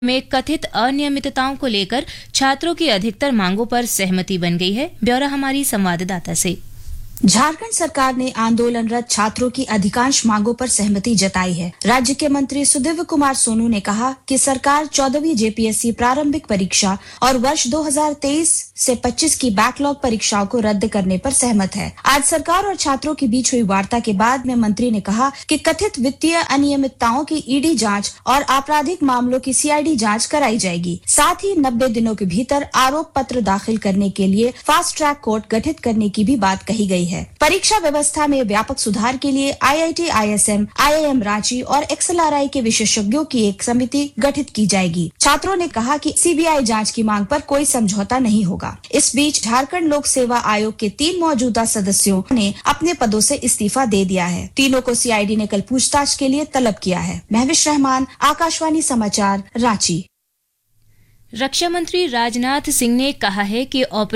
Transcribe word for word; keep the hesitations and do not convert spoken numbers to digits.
में कथित अनियमितताओं को लेकर छात्रों की अधिकतर मांगों पर सहमति बन गई है। ब्यौरा हमारी संवाददाता से। झारखंड सरकार ने आंदोलनरत छात्रों की अधिकांश मांगों पर सहमति जताई है। राज्य के मंत्री सुदिव्य कुमार सोनू ने कहा कि सरकार चौदहवीं जेपीएससी प्रारंभिक परीक्षा और वर्ष दो हज़ार तेईस से पच्चीस की बैकलॉग परीक्षाओं को रद्द करने पर सहमत है। आज सरकार और छात्रों के बीच हुई वार्ता के बाद में मंत्री ने कहा कि कथित वित्तीय अनियमितताओं की ईडी जांच और आपराधिक मामलों की सीआईडी जांच कराई जाएगी। साथ ही नब्बे दिनों के भीतर आरोप पत्र दाखिल करने के लिए फास्ट ट्रैक कोर्ट गठित करने की भी बात कही गई है। परीक्षा व्यवस्था में व्यापक सुधार के लिए आईआईटी, आईएसएम, आईआईएम रांची और एक्सएलआरआई के विशेषज्ञों की एक समिति गठित की जाएगी। छात्रों ने कहा कि सीबीआई जांच की मांग पर कोई समझौता नहीं होगा। इस बीच झारखंड लोक सेवा आयोग के तीन मौजूदा सदस्यों ने अपने पदों से इस्तीफा दे दिया है। तीनों को सीआईडी ने कल पूछताछ के लिए तलब किया है। महविश रहमान, आकाशवाणी समाचार, रांची। रक्षा मंत्री राजनाथ सिंह ने कहा है कि